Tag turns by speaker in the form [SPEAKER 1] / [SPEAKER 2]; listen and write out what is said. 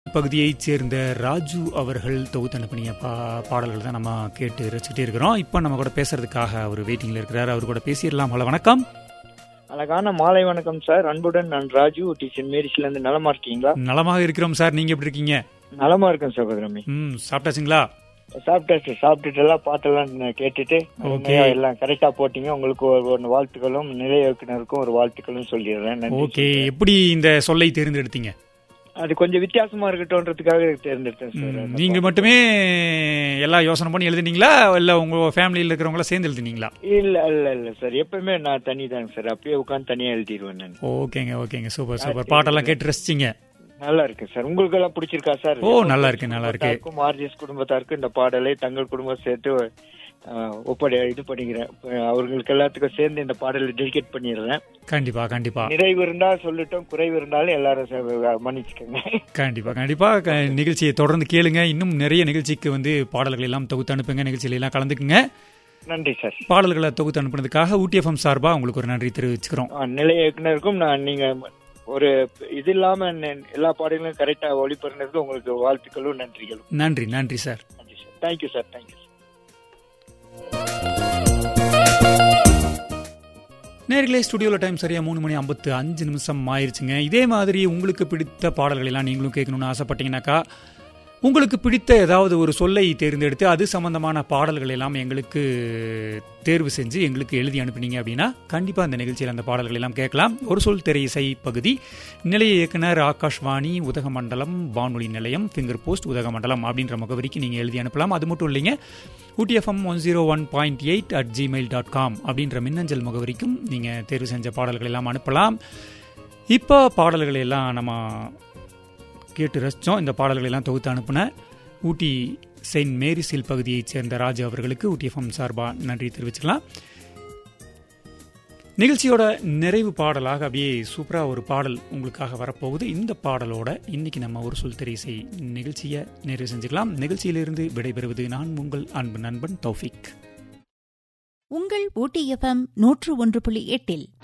[SPEAKER 1] பகுதியைச் சேர்ந்த ராஜு அவர்கள் தொகுத்து அனுப்பிய பாடல்கள் தான் நம்ம கேட்டு ரசிச்சுட்டே இருக்கிறோம். இப்போ நம்ம கூட பேசுறதுக்காக அவர் வெயிட்டிங்ல இருக்கிறார். அவர் கூட பேசிடலாம். ஹலோ, வணக்கம்.
[SPEAKER 2] அழகான மாலை வணக்கம் சார். அன்புடன் நான் ராஜு, சென்ட் மேரிஸ்ல இருந்து. நலமா இருக்கீங்களா?
[SPEAKER 1] நலமாக இருக்கிறோம் சார். நீங்க எப்படி இருக்கீங்க?
[SPEAKER 2] நலமா இருக்கேன் சகோதரமே.
[SPEAKER 1] சாப்பிட்டாச்சுங்களா?
[SPEAKER 2] சாப்பிட்டாச்சு. சாப்பிட்டுட்டு எல்லாம் பாட்டெல்லாம் கேட்டுட்டு எல்லாம் கரெக்டா போட்டீங்க. உங்களுக்கு ஒரு வாழ்த்துக்களும் நிலைய இயக்குனருக்கும் ஒரு வாழ்த்துக்களும் சொல்லிடுறேன்.
[SPEAKER 1] ஓகே. எப்படி இந்த சொல்லை தேர்ந்தெடுத்தீங்க?
[SPEAKER 2] அது கொஞ்சம் வித்தியாசமா இருக்கட்டும்ன்றதுக்காக தேர்ந்தெடுத்தேன் சார்.
[SPEAKER 1] நீங்க மட்டுமே எல்லாம் யோசனை பண்ணி எழுதினீங்களா இல்ல உங்க ஃபேமிலியில இருக்கிறவங்கள சேர்ந்து எழுதினீங்களா?
[SPEAKER 2] இல்ல இல்ல இல்ல சார், எப்பவுமே நான் தனி தாங்க சார். அப்பயே உட்காந்து தனியா எழுதிடுவேன் நான்.
[SPEAKER 1] ஓகேங்க. Super super. பாட்டெல்லாம் கேட்டு ரசிச்சிங்க?
[SPEAKER 2] நல்லா இருக்கு சார். உங்களுக்கு எல்லாம் பிடிச்சிருக்கா சார்?
[SPEAKER 1] நல்லா இருக்கு.
[SPEAKER 2] ஆர்ஜிஎஸ் குடும்பத்தாருக்கு இந்த பாடலை தங்கள் குடும்பம் சேர்த்து இது பண்ணிக்கிறேன். அவர்களுக்கு எல்லாத்துக்கும் சேர்ந்து இந்த பாடலை டெடிகேட் பண்ணிடுறேன்.
[SPEAKER 1] கண்டிப்பா.
[SPEAKER 2] நிறைவு இருந்தா சொல்லட்டும், குறைவு இருந்தாலும் எல்லாரும் மன்னிச்சுக்கோங்க.
[SPEAKER 1] கண்டிப்பா. நிகழ்ச்சியை தொடர்ந்து கேளுங்க. இன்னும் நிறைய நிகழ்ச்சிக்கு பாடல்கள் எல்லாம் தொகுத்து அனுப்புங்க. நிகழ்ச்சியில எல்லாம் கலந்துக்குங்க.
[SPEAKER 2] நன்றி சார்.
[SPEAKER 1] பாடல்களை தொகுத்து அனுப்புனதுக்காக ஊட்டி எஃப்எம் சார்பா உங்களுக்கு ஒரு நன்றி தெரிவிச்சுக்கிறோம்.
[SPEAKER 2] நிலைய இயக்குனருக்கும் நீங்க ஒரு இது இல்லாம எல்லா பாடல்களும் கரெக்டா ஒளிபரப்புறதுக்கு உங்களுக்கு வாழ்த்துக்களும் நன்றிகளும்.
[SPEAKER 1] நன்றி சார்.
[SPEAKER 2] Thank you sir. தேங்க்யூ.
[SPEAKER 1] நேர்களே, ஸ்டுடியோவில் டைம் சரியா 3:55 ஆயிருச்சுங்க. இதே மாதிரி உங்களுக்கு பிடித்த பாடல்கள் எல்லாம் நீங்களும் கேட்கணும்னு ஆசைப்பட்டீங்கன்னாக்கா, உங்களுக்கு பிடித்த ஏதாவது ஒரு சொல்லை தேர்ந்தெடுத்து அது சம்பந்தமான பாடல்கள் எல்லாம் எங்களுக்கு தேர்வு செஞ்சு எங்களுக்கு எழுதி அனுப்பினீங்க அப்படின்னா கண்டிப்பாக அந்த நிகழ்ச்சியில் அந்த பாடல்கள் எல்லாம் கேட்கலாம். ஒரு சொல் திரை இசை பகுதி, நிலைய இயக்குனர் ஆகாஷ்வாணி உதகமண்டலம் வானொலி நிலையம், ஃபிங்கர் போஸ்ட் உதகமண்டலம் அப்படின்ற முகவரிக்கு நீங்கள் எழுதி அனுப்பலாம். அது மட்டும் இல்லைங்க, ஊட்டிஎஃப்எம் 101.8@gmail.com அப்படின்ற மின்னஞ்சல் முகவரிக்கும் நீங்கள் தேர்வு செஞ்ச பாடல்கள் எல்லாம் அனுப்பலாம். இப்போ பாடல்கள் எல்லாம் நம்ம கேட்டு ரசித்தோம். இந்த பாடல்கள் எல்லாம் தொகுத்து அனுப்புன ஊட்டி செயின்ட் மேரிஸ் பகுதியைச் சேர்ந்த ராஜு அவர்களுக்கு ஊட்டிஎஃப்எம் சார்பாக நன்றி தெரிவிச்சுக்கலாம். நிகழ்ச்சியோட நிறைவு பாடலாக அப்படியே சூப்பராக ஒரு பாடல் உங்களுக்காக வரப்போகுது. இந்த பாடலோட இன்னைக்கு நம்ம ஒரு சொல் திரை இசை நிகழ்ச்சியை நிறைவு செஞ்சுக்கலாம். நிகழ்ச்சியிலிருந்து விடைபெறுவது நான் உங்கள் அன்பு நண்பன் தௌஃபிக்.
[SPEAKER 3] உங்கள் ஊட்டி எஃப்எம் 101.8